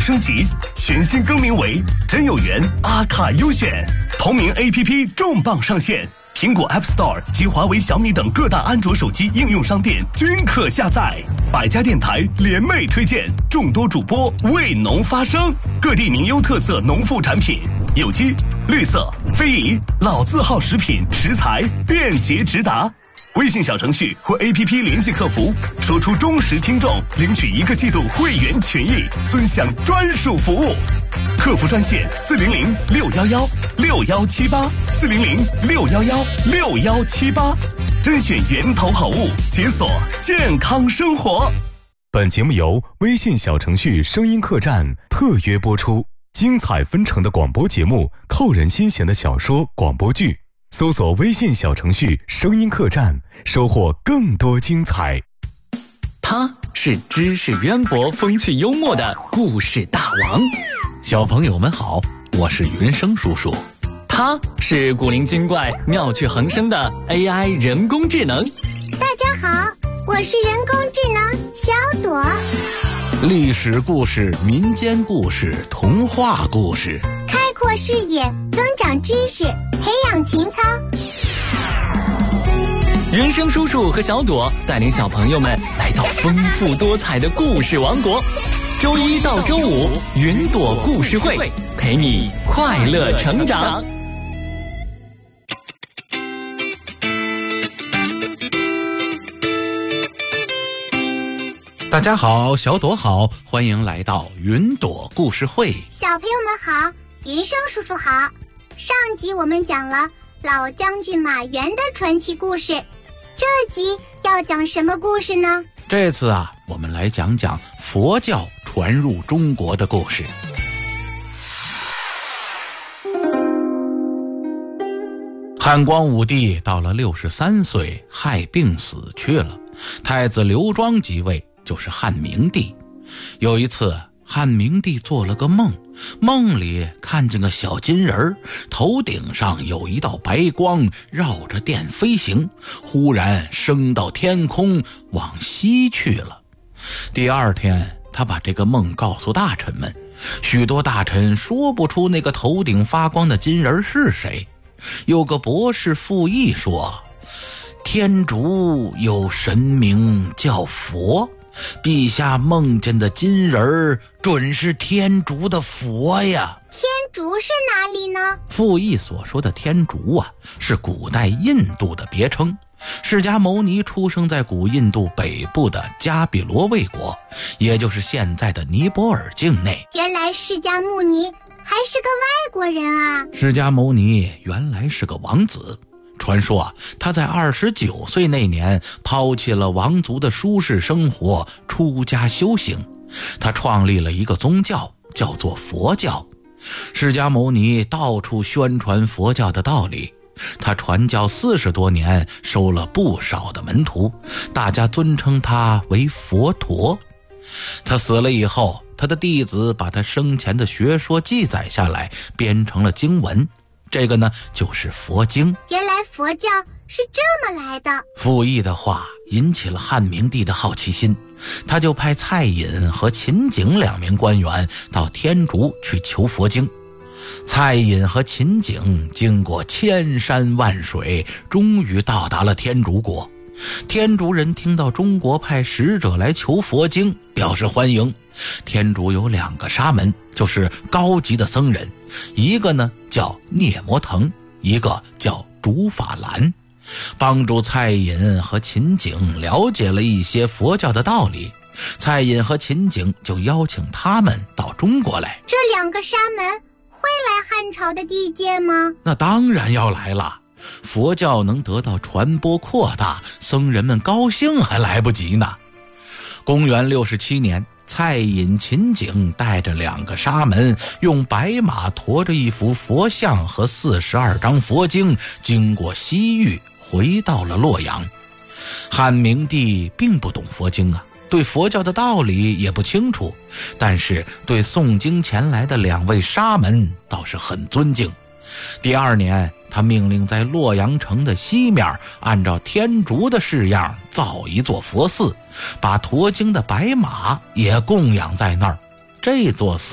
升级，全新更名为真有缘阿卡优选，同名 APP 重磅上线，苹果 App Store 及华为、小米等各大安卓手机应用商店均可下载。百家电台联袂推荐，众多主播为农发声，各地名优特色农副产品，有机、绿色、非遗、老字号食品食材便捷直达。微信小程序或 APP 联系客服，说出忠实听众领取1个季度会员权益，尊享专属服务。客服专线400-611611-6178，400-611611-6178，甄选源头好物，解锁健康生活。 本节目由微信小程序声音客栈特约播出，精彩纷呈的广播节目，扣人心弦的小说广播剧，搜索微信小程序声音客栈，收获更多精彩。 他是知识渊博、风趣幽默的故事大王。 小朋友们好，我是云生叔叔。 他是古灵精怪、妙趣横生的 AI 人工智能。 大家好，我是人工智能小朵。 历史故事、民间故事、童话故事， 开阔视野，增长知识，培养情操。 云生叔叔和小朵带领小朋友们来到丰富多彩的故事王国。周一到周五，云朵故事会陪你快乐成长。 大家好，小朵好，欢迎来到云朵故事会。 小朋友们好，云生叔叔好。上集我们讲了老将军马援的传奇故事，这集要讲什么故事呢？ 这次啊，我们来讲讲佛教传入中国的故事。汉光武帝到了63岁，害病死去了，太子刘庄即位，就是汉明帝。有一次，汉明帝做了个梦，梦里看见个小金人，头顶上有一道白光绕着殿飞行，忽然升到天空，往西去了。第二天，他把这个梦告诉大臣们，许多大臣说不出那个头顶发光的金人是谁。有个博士傅毅说，天竺有神名叫佛，陛下梦见的金人准是天竺的佛呀。 天竺是哪里呢？ 傅毅所说的天竺啊，是古代印度的别称。释迦牟尼出生在古印度北部的迦毗罗卫国，也就是现在的尼泊尔境内。 原来释迦牟尼还是个外国人啊！ 释迦牟尼原来是个王子，传说他在29岁那年抛弃了王族的舒适生活，出家修行。他创立了一个宗教，叫做佛教。释迦牟尼到处宣传佛教的道理，他传教40多年，收了不少的门徒，大家尊称他为佛陀。他死了以后，他的弟子把他生前的学说记载下来，编成了经文，这个呢就是佛经。 原来佛教是这么来的。 傅毅的话引起了汉明帝的好奇心，他就派蔡隐和秦景2名官员到天竺去求佛经。蔡隐和秦景经过千山万水，终于到达了天竺国。天竺人听到中国派使者来求佛经，表示欢迎。天竺有2个沙门，就是高级的僧人，一个呢叫聂摩腾，一个叫竺法兰，帮助蔡隐和秦景了解了一些佛教的道理。蔡隐和秦景就邀请他们到中国来。 这2个沙门会来汉朝的地界吗？ 那当然要来了，佛教能得到传播扩大，僧人们高兴还来不及呢。公元67年，蔡隐、秦景带着2个沙门，用白马驮着一幅佛像和42章佛经，经过西域，回到了洛阳。汉明帝并不懂佛经啊，对佛教的道理也不清楚，但是对诵经前来的2位沙门倒是很尊敬。第2年，他命令在洛阳城的西面，按照天竺的式样造一座佛寺，把驮经的白马也供养在那儿。这座寺